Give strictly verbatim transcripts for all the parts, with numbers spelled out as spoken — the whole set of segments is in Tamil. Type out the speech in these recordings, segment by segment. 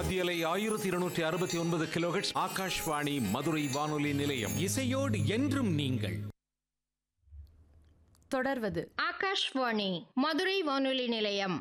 மத்தியலை ஆயிரத்தி இருநூற்றி அறுபத்தி ஒன்பது கிலோஹெர்ட்ஸ் ஆகாஷ்வாணி மதுரை வானொலி நிலையம். இசையோடு என்றும் நீங்கள். தொடர்வது ஆகாஷ்வாணி மதுரை வானொலி நிலையம்.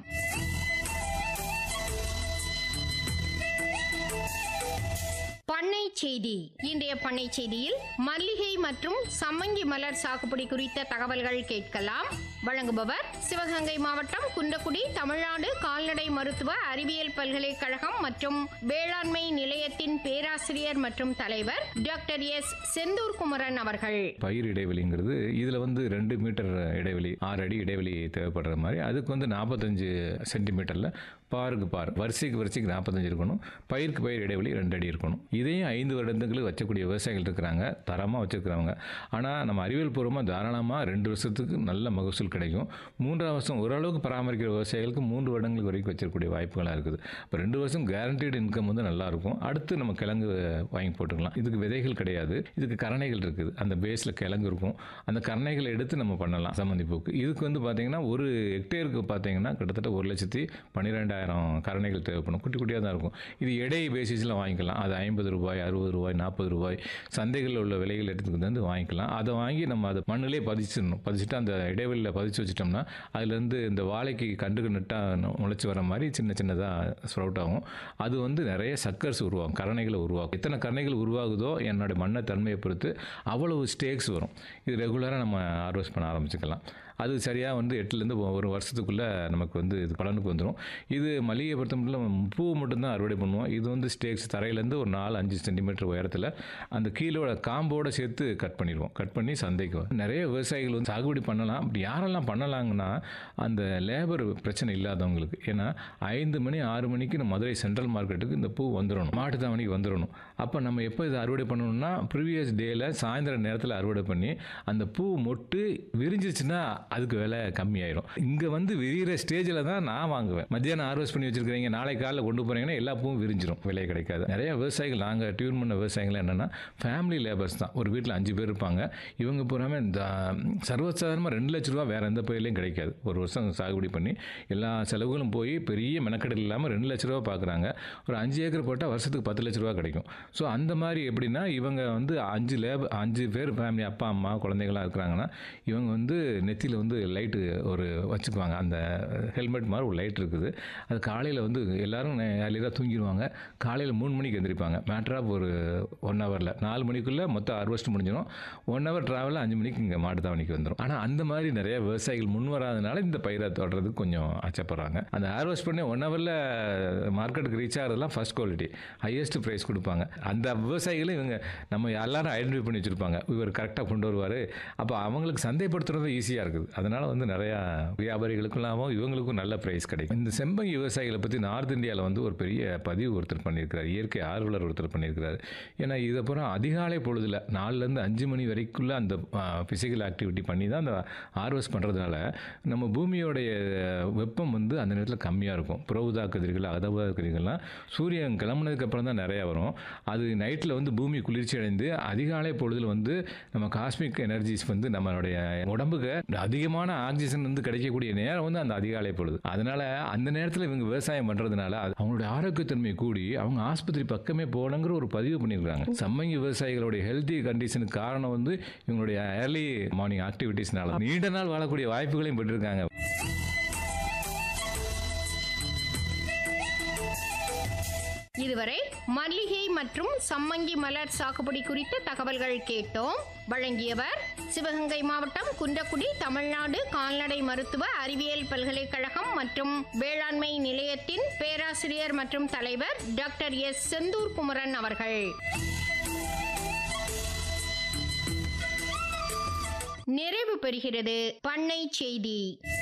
பண்ணை செய்தி. இன்றைய பண்ணை செய்தியில் மல்லிகை மற்றும் சம்மங்கி மலர் சாகுபடி குறித்த தகவல்கள் கேட்கலாம். வழங்குபவர் சிவகங்கை மாவட்டம் குன்றக்குடி தமிழ்நாடு கால்நடை மருத்துவ அறிவியல் பல்கலைக்கழகம் மற்றும் வேளாண்மை நிலையத்தின் பேராசிரியர் மற்றும் தலைவர் டாக்டர் எஸ் செந்தூர் குமரன் அவர்கள். பயிர் இடைவெளிங்கிறது இதுல வந்து ரெண்டு மீட்டர் இடைவெளி, ஆறு அடி இடைவெளி தேவைப்படுற மாதிரி அதுக்கு வந்து நாற்பத்தஞ்சு சென்டிமீட்டர்ல பாருக்கு பார் வரிசைக்கு வரிசைக்கு நாற்பத்தஞ்சு இருக்கணும். பயிருக்கு பயிர் இடைவெளி ரெண்டு அடி இருக்கணும். இதையும் ஐந்து வருடங்களுக்கு வச்சக்கூடிய விவசாயிகள் இருக்கிறாங்க, தரமாக வச்சுருக்கிறவங்க. ஆனால் நம்ம அறிவியல் பூர்வமாக தாராளமாக ரெண்டு வருஷத்துக்கு நல்ல மகசூல் கிடைக்கும். மூன்றாம் வருஷம் ஓரளவுக்கு பராமரிக்கிற விவசாயிகளுக்கு மூன்று வருடங்கள் வரைக்கும் வச்சிருக்கக்கூடிய வாய்ப்புகளாக இருக்குது. இப்போ ரெண்டு வருஷம் கேரண்டீடு இன்கம் வந்து நல்லாயிருக்கும். அடுத்து நம்ம கிழங்கு வாங்கி போட்டுக்கலாம். இதுக்கு விதைகள் கிடையாது, இதுக்கு கரணைகள் இருக்குது. அந்த பேஸில் கிழங்கு இருக்கும். அந்த கரணைகளை எடுத்து நம்ம பண்ணலாம் சம்மந்தி பூக்கு. இதுக்கு வந்து பார்த்தீங்கன்னா ஒரு ஹெக்டேருக்கு பார்த்தீங்கன்னா கிட்டத்தட்ட ஒரு லட்சத்தி பன்னிரெண்டாயிரம் கரணைகள் தேவைப்படும். குட்டி குட்டியாக தான் இருக்கும். இது எடை பேசிஸில் வாங்கிக்கலாம். அது ஐம்பது ரூபாய், அறுபது ரூபாய், நாற்பது ரூபாய் சந்தைகளில் உள்ள விலைகள் எடுத்துக்கிட்டு வந்து வாங்கிக்கலாம். அதை வாங்கி நம்ம அதை மண்ணிலே பதிச்சிடணும். பதிச்சுட்டு அந்த இடைவெளியில் பதிச்சு வச்சிட்டோம்னா அதுலேருந்து இந்த வாழைக்கு கண்டுக்கு நட்டால் முளைச்சி வர மாதிரி சின்ன சின்னதாக ஸ்ப்ரவுட் ஆகும். அது வந்து நிறைய சக்கர்ஸ் உருவாகும், கரணைகளை உருவாகும். எத்தனை கரணைகள் உருவாகுதோ என்னோட மண்ணை தன்மையை பொறுத்து அவ்வளவு ஸ்டேக்ஸ் வரும். இது ரெகுலராக நம்ம ஹார்வெஸ்ட் பண்ண ஆரம்பிச்சுக்கலாம். அது சரியாக வந்து எட்டுலேருந்து ஒரு வருஷத்துக்குள்ளே நமக்கு வந்து இது பலனுக்கு வந்துடும். இது மல்லிகை பொறுத்த மட்டும் பூ மட்டும்தான் அறுவடை பண்ணுவோம். இது வந்து ஸ்டேக்ஸ் தரையிலேருந்து ஒரு நாலு அஞ்சு சென்டிமீட்டர் உயரத்தில் அந்த கீழோட காம்போட சேர்த்து கட் பண்ணிடுவோம். கட் பண்ணி சந்தைக்கு நிறைய விவசாயிகள் வந்து சாகுபடி பண்ணலாம். அப்படி யாரெல்லாம் பண்ணலாங்கன்னா அந்த லேபர் பிரச்சனை இல்லாதவங்களுக்கு. ஏன்னா ஐந்து மணி ஆறு மணிக்கு நம்ம மதுரை சென்ட்ரல் மார்க்கெட்டுக்கு இந்த பூ வந்துடணும், மாட்டுத்தாவணிக்கு வந்துடணும். அப்போ நம்ம எப்போ இதை அறுவடை பண்ணணும்னா ப்ரீவியஸ் டேயில் சாயந்தரம் நேரத்தில் அறுவடை பண்ணி அந்த பூ மொட்டு விரிஞ்சிச்சுன்னா அதுக்கு விலை கம்மியாயிடும். இங்கே வந்து விரிகிற ஸ்டேஜில் தான் நான் வாங்குவேன். மத்தியானம் ஹார்வெஸ்ட் பண்ணி வச்சிருக்கிறீங்க, நாளை காலையில் கொண்டு போகிறீங்கன்னா எல்லா பூவும் விரிஞ்சிடும், விலை கிடைக்காது. நிறைய விவசாயிகள் நாங்கள் டியூன் பண்ண விவசாயிகள் என்னென்னா ஃபேமிலி லேபர்ஸ் தான். ஒரு வீட்டில் அஞ்சு பேர் இருப்பாங்க. இவங்க பூராமே இந்த சர்வசாதாரணமாக ரெண்டு லட்ச ரூபா வேறு எந்த பயிலையும் கிடைக்காது. ஒரு வருஷம் சாகுபடி பண்ணி எல்லா செலவுகளும் போய் பெரிய மெனக்கடல் இல்லாமல் ரெண்டு லட்ச ரூபா பார்க்குறாங்க. ஒரு அஞ்சு ஏக்கர் போட்டால் வருஷத்துக்கு பத்து லட்ச ரூபா கிடைக்கும். ஸோ அந்த மாதிரி எப்படின்னா இவங்க வந்து அஞ்சு லேபர் அஞ்சு பேர் ஃபேமிலி, அப்பா அம்மா குழந்தைகளாக இருக்கிறாங்கன்னா இவங்க வந்து நெத்தியில் வந்து லைட்டு ஒரு வச்சுக்குவாங்க. அந்த ஹெல்மெட் மாதிரி ஒரு லைட் இருக்குது. அது காலையில் வந்து எல்லோரும் அலிதாக தூங்கிடுவாங்க. காலையில் மூணு மணிக்கு எழுந்திரிப்பாங்க. மேட்ரு ஆஃப் ஒரு ஒன் ஹவரில் நாலு மணிக்குள்ளே மொத்தம் ஹார்வெஸ்ட் முடிஞ்சிடும். ஒன் ஹவர் ட்ராவலில் அஞ்சு மணிக்கு இங்கே மாட்டுத்தாவணிக்கு வந்துடும். ஆனால் அந்த மாதிரி நிறைய விவசாயிகள் முன் வராதனால இந்த பயிரை தொடர்றதுக்கு கொஞ்சம் ஆச்சப்படுறாங்க. அந்த ஹார்வெஸ்ட் பண்ணி ஒன் ஹவரில் மார்க்கெட்டுக்கு reach ஆகிறதுலாம் first quality, highest price கொடுப்பாங்க. அந்த விவசாயிகளும் இவங்க நம்ம எல்லாரும் ஐடென்டிஃபை பண்ணி வச்சுருப்பாங்க. இவர் கரெக்டாக கொண்டு வருவார். அப்போ அவங்களுக்கு சந்தைப்படுத்துறது ஈஸியாக இருக்குது. அதனால் வந்து நிறையா வியாபாரிகளுக்குள்ளாகவும் இவங்களுக்கும் நல்ல ப்ரைஸ் கிடைக்கும். இந்த செம்பங்கி விவசாயிகளை பற்றி நார்த் இந்தியாவில் வந்து ஒரு பெரிய பதிவு ஒருத்தர் பண்ணியிருக்கிறார், இயற்கை ஆர்வலர் ஒருத்தர் பண்ணியிருக்கிறார். ஏன்னா இதை பூரா அதிகாலை பொழுதில் நாலுலேருந்து அஞ்சு மணி வரைக்குள்ள அந்த ஃபிசிக்கல் ஆக்டிவிட்டி பண்ணி தான் அந்த ஹார்வெஸ்ட் பண்ணுறதுனால நம்ம பூமியோடைய வெப்பம் வந்து அந்த நேரத்தில் கம்மியாக இருக்கும். புறவுதா கதிர்கள், அதவுதா கதிர்கள்லாம் சூரியன் கிளம்புனதுக்கு அப்புறம் தான் நிறையா வரும். அது நைட்டில் வந்து பூமி குளிர்ச்சி அடைந்து அதிகாலை பொழுதில் வந்து நம்ம காஸ்மிக் எனர்ஜிஸ் வந்து நம்மளுடைய உடம்புக்கு அதிகமான ஆக்சிஜன் வந்து கிடைக்கக்கூடிய நேரம் வந்து அந்த அதிகாலை பொழுது. அதனால அந்த நேரத்தில் இவங்க விவசாயம் பண்றதுனால அவங்களுடைய ஆரோக்கியத்தன்மை கூடி அவங்க ஆஸ்பத்திரி பக்கமே போகணுங்கிற ஒரு பதிவு பண்ணியிருக்காங்க. சம்மங்கி விவசாயிகளுடைய ஹெல்த்தி கண்டிஷனுக்கு காரணம் வந்து இவங்களுடைய ஏர்லி மார்னிங் ஆக்டிவிட்டிஸ்னால நீண்ட நாள் வாழக்கூடிய வாய்ப்புகளையும் பெற்றிருக்காங்க. இதுவரை மல்லிகை மற்றும் சம்மங்கி மலர் சாகுபடி குறித்த தகவல்கள் கேட்டோம். வழங்கியவர் சிவகங்கை மாவட்டம் குன்றக்குடி தமிழ்நாடு கால்நடை மருத்துவ அறிவியல் பல்கலைக்கழகம் மற்றும் வேளாண்மை நிலையத்தின் பேராசிரியர் மற்றும் தலைவர் டாக்டர் எஸ் செந்தூர் குமரன் அவர்கள். நிறைவு பெறுகிறது பண்ணை செய்தி.